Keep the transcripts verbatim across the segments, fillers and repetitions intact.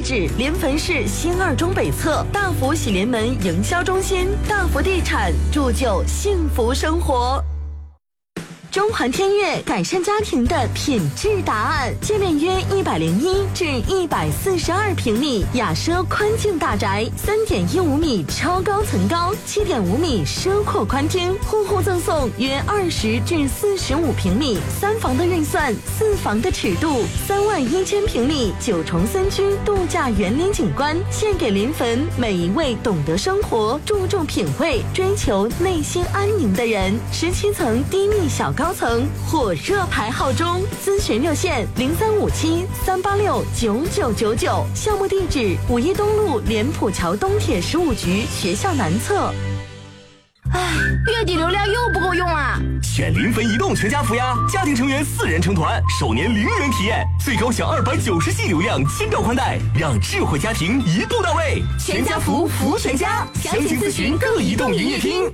址：临汾市新二中北侧大福喜临门营销中心。大福地产，铸就幸福生活。中环天悦改善家庭的品质答案，界面约一百零一至一百四十二平米，雅奢宽净大宅，三点一五米超高层高，七点五米奢阔宽厅，户户赠送约二十至四十五平米，三房的预算，四房的尺度，三万一千平米九重森区度假园林景观，献给临汾每一位懂得生活、注重品味、追求内心安宁的人。十七层低密小高层火热排号中，咨询热线零三五七三八六九九九九，项目地址五一东路莲浦桥东铁十五局学校南侧。 唉，月底流量又不够用啊！ 选临汾移动全家福呀，家庭成员四人成团，首年零元体验，最高享二百九十 G 流量，千兆宽带，让智慧家庭一步到位。全家福福全家，详情咨询各移动营业厅。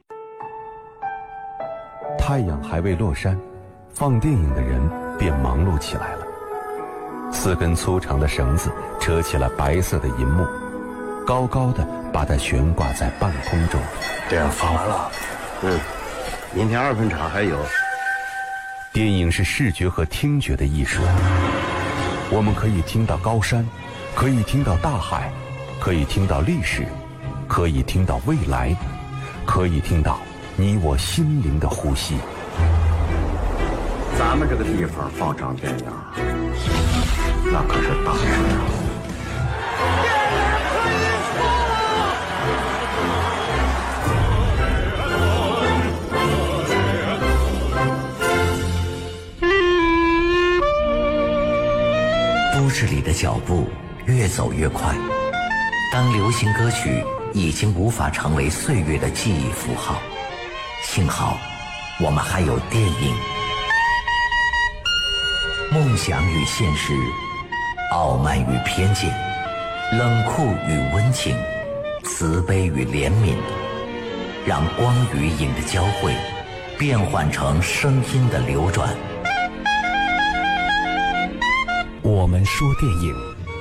太阳还未落山，放电影的人便忙碌起来了。四根粗长的绳子扯起了白色的银幕，高高的把它悬挂在半空中。 这样放完了，嗯，明天二分场还有。 电影是视觉和听觉的艺术，我们可以听到高山，可以听到大海，可以听到历史，可以听到未来，可以听到你我心灵的呼吸。 咱们这个地方放场电影，那可是大事啊！ 电影可以出了！ 都市里的脚步越走越快，当流行歌曲已经无法成为岁月的记忆符号，幸好我们还有电影。梦想与现实，傲慢与偏见，冷酷与温情，慈悲与怜悯，让光与影的交汇变换成声音的流转。 我们说电影。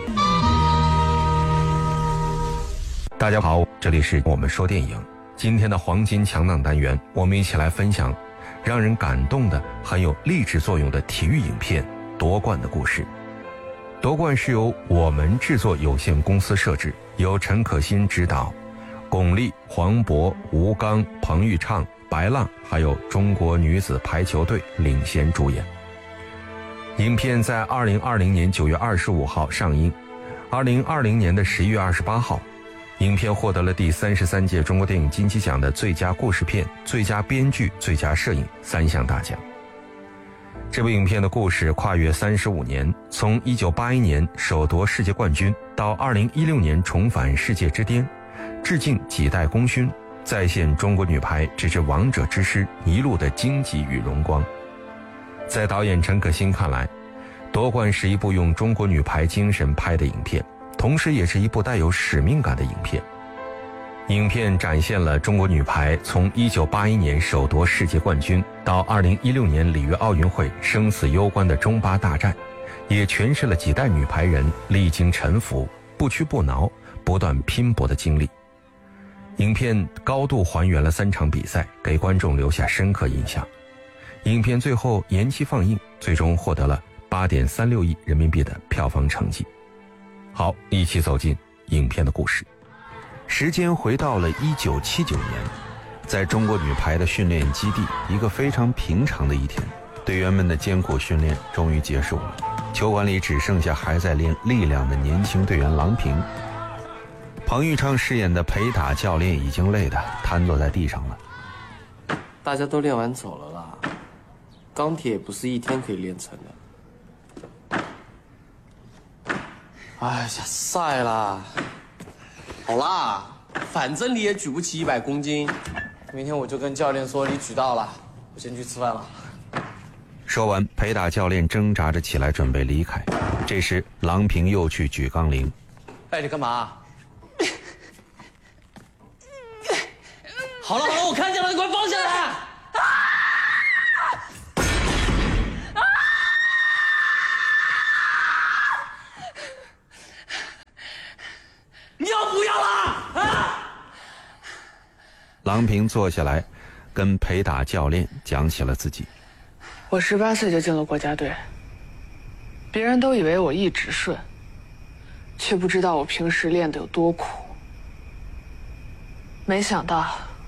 大家好，这里是我们说电影。今天的黄金强档单元，我们一起来分享让人感动的、很有励志作用的体育影片《夺冠》的故事。夺冠是由我们制作有限公司摄制，由陈可辛执导，巩俐、黄渤、吴刚、彭昱畅、白浪还有中国女子排球队领衔主演。影片在二零二零年九月二十五号上映，二零二零年的十一月二十八号，影片获得了第三十三届中国电影金鸡奖的最佳故事片、最佳编剧、最佳摄影三项大奖。这部影片的故事跨越三十五年，从一九八一年首夺世界冠军到二零一六年重返世界之巅，致敬几代功勋，再现中国女排直至王者之师一路的荆棘与荣光。在导演陈可辛看来，夺冠是一部用中国女排精神拍的影片，同时也是一部带有使命感的影片。影片展现了中国女排从一九八一年首夺世界冠军到二零一六年里约奥运会生死攸关的中巴大战，也诠释了几代女排人历经沉浮、不屈不挠、不断拼搏的经历。影片高度还原了三场比赛，给观众留下深刻印象。影片最后延期放映，最终获得了八点三六亿人民币的票房成绩。好，一起走进影片的故事。时间回到了一九七九年，在中国女排的训练基地，一个非常平常的一天，队员们的艰苦训练终于结束了。球馆里只剩下还在练力量的年轻队员郎平。彭昱畅饰演的陪打教练已经累得瘫坐在地上了。 大家都练完走了啦，钢铁不是一天可以练成的。哎呀，晒啦！好啦，反正你也举不起一百公斤，明天我就跟教练说你举到了，我先去吃饭了。 说完，陪打教练挣扎着起来准备离开。这时，郎平又去举杠铃。 哎，你干嘛？好了好了，我看见了，你快放下来！啊！ 不要了啊！ 郎平坐下来，跟陪打教练讲起了自己。 我十八岁就进了国家队，别人都以为我一直顺，却不知道我平时练得有多苦。没想到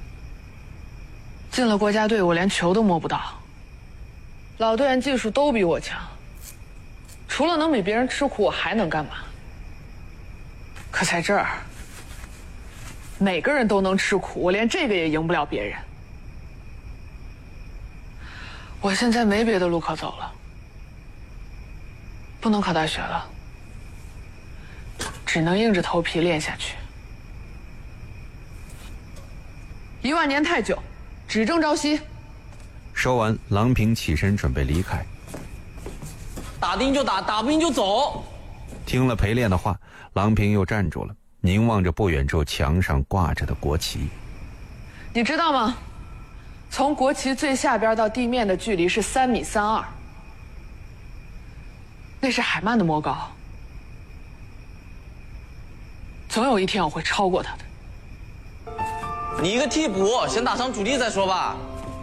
进了国家队，我连球都摸不到，老队员技术都比我强，除了能比别人吃苦，我还能干嘛？可在这儿，每个人都能吃苦，我连这个也赢不了别人。我现在没别的路可走了，不能考大学了，只能硬着头皮练下去。一万年太久，只争朝夕。 说完，郎平起身准备离开。 打得赢就打，打不赢就走。 听了陪练的话，郎平又站住了，凝望着不远处墙上挂着的国旗。 你知道吗？从国旗最下边到地面的距离是三米三二，那是海曼的魔高。总有一天我会超过他的。 你一个替补，先打上主力再说吧。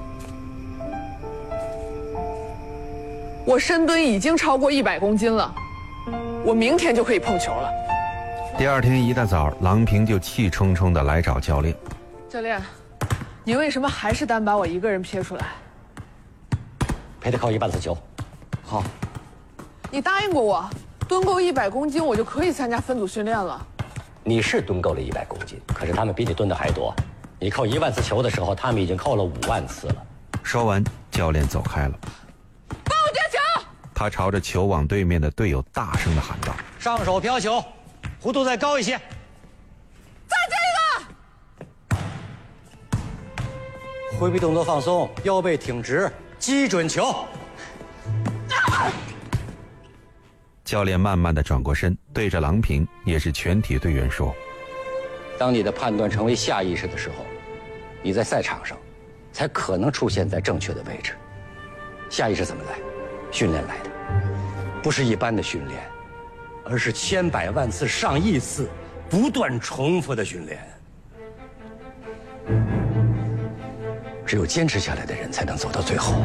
我深蹲已经超过一百公斤了，我明天就可以碰球了。 第二天一大早，郎平就气冲冲地来找教练。 教练，你为什么还是单把我一个人撇出来？ 陪他扣一万次球。 好。 你答应过我，蹲够一百公斤我就可以参加分组训练了。 你是蹲够了一百公斤，可是他们比你蹲的还多。你扣一万次球的时候，他们已经扣了五万次了。 说完，教练走开了。 帮我接球！ 他朝着球网对面的队友大声地喊道：“ 上手飘球，弧度再高一些。 再这个！ 回避动作放松，腰背挺直，击准球。 啊” 教练慢慢地转过身，对着郎平，也是全体队员说：“ 当你的判断成为下意识的时候，你在赛场上才可能出现在正确的位置。下意识怎么来？训练来的，不是一般的训练，而是千百万次、上亿次不断重复的训练。只有坚持下来的人才能走到最后。”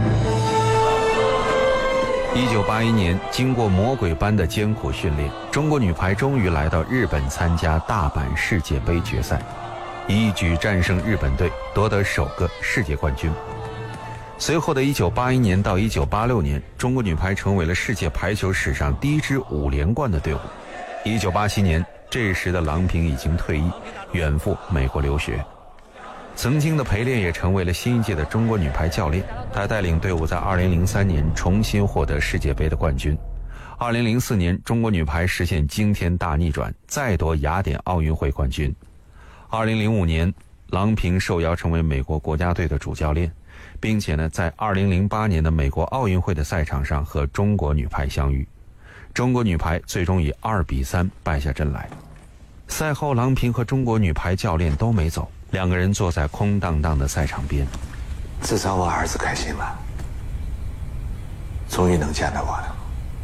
一九八一年，经过魔鬼般的艰苦训练，中国女排终于来到日本参加大阪世界杯决赛，一举战胜日本队，夺得首个世界冠军。随后的一九八一年到一九八六年，中国女排成为了世界排球史上第一支五连冠的队伍。一九八七年，这时的郎平已经退役，远赴美国留学。曾经的陪练也成为了新一届的中国女排教练，他带领队伍在二零零三年重新获得世界杯的冠军。二零零四年，中国女排实现惊天大逆转，再夺雅典奥运会冠军。二零零五年，郎平受邀成为美国国家队的主教练，并且呢，在二零零八年的美国奥运会的赛场上和中国女排相遇。中国女排最终以二比三败下阵来。赛后，郎平和中国女排教练都没走，两个人坐在空荡荡的赛场边。 至少我儿子开心了，终于能见到我了。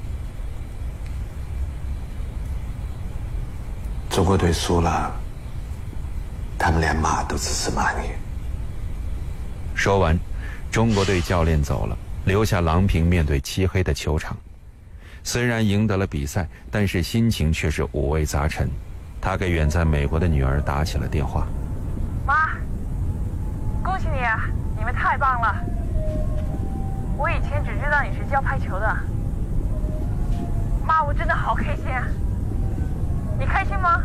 中国队输了，他们连骂都只是骂你。 说完，中国队教练走了，留下郎平面对漆黑的球场。虽然赢得了比赛，但是心情却是五味杂陈。他给远在美国的女儿打起了电话。 妈，恭喜你啊，你们太棒了！我以前只知道你是教排球的。妈，我真的好开心啊！你开心吗？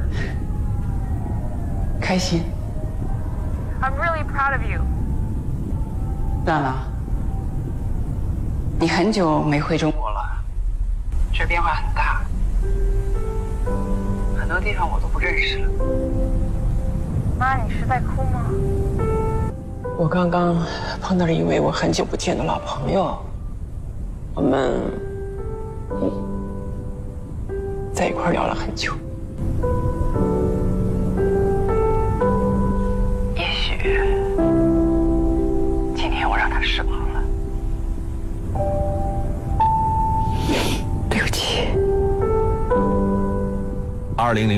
开心。 I'm really proud of you。 娜娜，你很久没回中国了，这变化很大，很多地方我都不认识了。 妈，你是在哭吗？ 我刚刚碰到了一位我很久不见的老朋友，我们在一块儿聊了很久。也许今天我让他失望了，对不起。 二零零